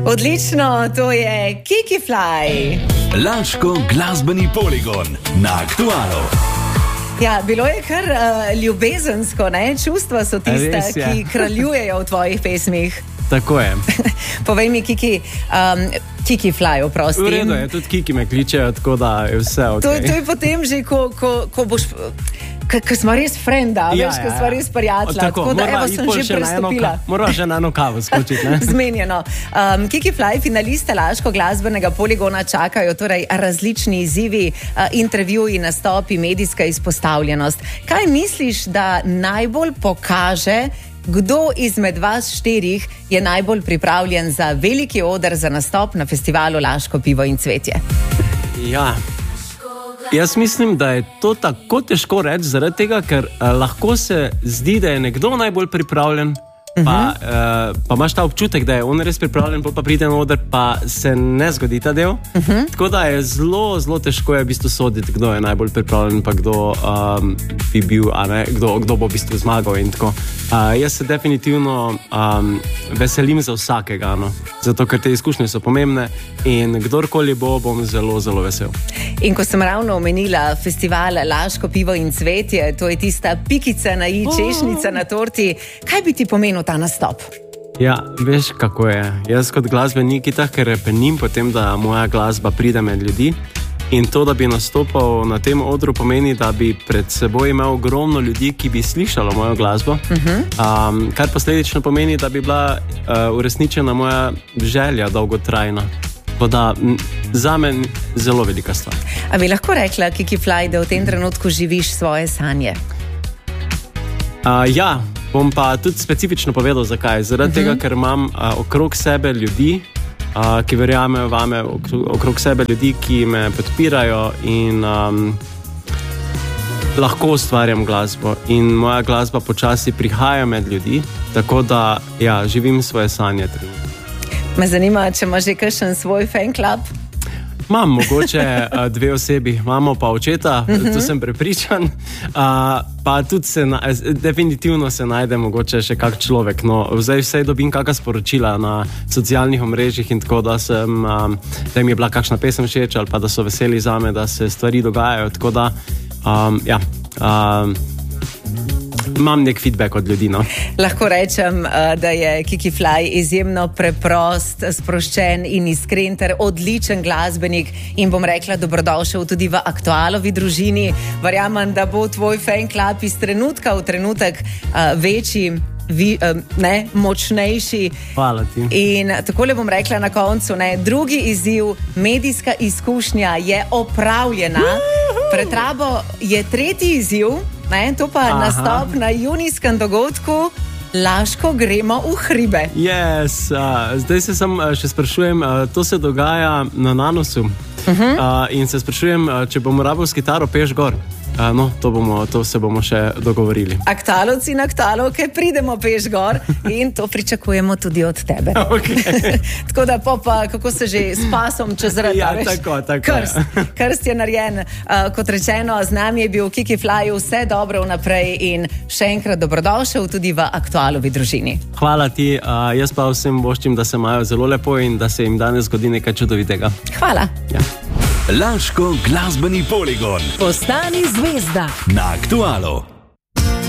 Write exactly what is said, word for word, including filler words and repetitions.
Odlično, to je Kiki Fly. Laško glasbeni poligon na Aktualu. Ja, bilo je kar uh, ljubezensko, ne? Čustva so tiste, Res je. ki kraljujejo v tvojih pesmih. Tako je. Povej mi, Kiki, um, Kiki Fly, oprosti. V redu je, tudi Kiki me kličejo, tako da je vse ok. To, to je potem že, ko, ko, ko boš... Ker smo res frenda, ja, veš, ker ja, ja. smo res prijatelja. Tako, tako da evo, sem že prestopila. Moraš že na eno kavo skočiti, ne? Zmenjeno. Um, Kiki Fly, finaliste Laško glasbenega poligona čakajo torej različni izzivi, uh, intervjuji, nastopi, medijska izpostavljenost. Kaj misliš, da najbolj pokaže, kdo izmed vas štirih je najbolj pripravljen za veliki oder, za nastop na festivalu Laško pivo in cvetje? Ja. Jaz mislim, da je to tako težko reči, zaradi tega, ker uh, lahko se zdi, da je nekdo najbolj pripravljen, pa, uh, pa imaš ta občutek, da je on res pripravljen, pa pride na oder, pa se ne zgodi ta del. Uh -huh. Tako da je zelo, zelo težko je v bistvu soditi, kdo je najbolj pripravljen, pa kdo um, bi bil, a ne, kdo, kdo bo v bistvu zmagal in tako. Uh, jaz se definitivno um, veselim za vsakega, no? Zato ker te izkušnje so pomembne in kdorkoli bo, bom zelo, zelo vesel. In ko sem ravno omenila festival Laško pivo in cvetje, to je tista pikica na i, češnjica na torti, kaj bi ti pomenil ta nastop? Ja, veš kako je. Jaz kot glasbenik itak repenim potem, da moja glasba pride med ljudi. In to, da bi nastopal na tem odru, pomeni, da bi pred seboj imel ogromno ljudi, ki bi slišalo mojo glasbo. Uh-huh. Um, kar posledično pomeni, da bi bila uh, uresničena moja želja dolgotrajna. Tako da za men zelo velika stvar. A bi lahko rekla, Kiki Fly, da v tem trenutku živiš svoje sanje? Uh, ja, bom pa tudi specifično povedal, zakaj. Zaradi uh-huh. tega, ker imam uh, okrog sebe ljudi, Uh, ki verjamejo vame, okrog sebe ljudi, ki me podpirajo in um, lahko ustvarjam glasbo. In moja glasba počasi prihaja med ljudi, tako da ja, živim svoje sanje. Me zanima, če imaš že kakšen svoj fan club? Imam mogoče uh, dve osebi, imamo pa očeta, uh-huh. tu sem prepričan. Uh, pa tudi se, na, definitivno se najde mogoče še kak človek. No, zdaj vse dobim kakšna sporočila na socialnih omrežjih in tako, da, sem, um, da jim je bila kakšna pesem všeč ali pa da so veseli zame, da se stvari dogajajo. Tako da, um, ja... Um, imam nek feedback od ljudi, no. Lahko rečem, da je Kiki Fly izjemno preprost, sproščen in iskren ter odličen glasbenik in bom rekla dobrodošel tudi v Aktualovi družini. Verjamem, da bo tvoj fan club iz trenutka v trenutek večji, vi, ne, močnejši. Hvala ti. In takole bom rekla na koncu, ne, drugi izziv, medijska izkušnja je opravljena. Pred tabo je tretji izziv, ne, to pa Aha. nastop na junijskem dogodku Laško gremo v hribe. Yes, uh, zdaj se sam uh, še sprašujem, uh, to se dogaja na Nanosu uh-huh. uh, in se sprašujem, uh, če bomo rabili s kitaro peš gor. Uh, no, to, bomo, to se bomo še dogovorili. Aktalovci in aktalovke, pridemo peš gor in to pričakujemo tudi od tebe. Okay. Tako da pa, kako se že s pasom čez rad, ja, veš? Tako, tako. Krst, krst je narejen. Uh, kot rečeno, z nami je bil Kiki Fly, vse dobro vnaprej in še enkrat dobrodošel tudi v Aktualovi družini. Hvala ti, uh, jaz pa vsem voščim, da se imajo zelo lepo in da se jim danes zgodi nekaj čudovitega. Hvala. Ja. Laško glasbeni poligon. Postani zvezda Na Aktualu.